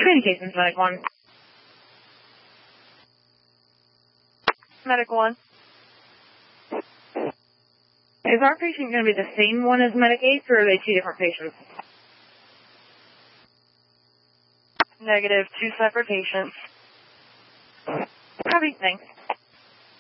Communications, Medic 1. Medic 1. Is our patient going to be the same one as Medic 8, or are they two different patients? Negative, two separate patients. Copy, thanks.